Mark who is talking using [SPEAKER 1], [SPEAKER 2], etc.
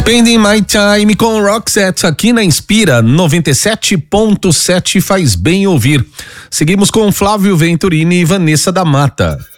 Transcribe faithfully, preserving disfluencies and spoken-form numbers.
[SPEAKER 1] Spending My Time com Roxette aqui na Inspira noventa e sete ponto sete, faz bem ouvir. Seguimos com Flávio Venturini e Vanessa da Mata.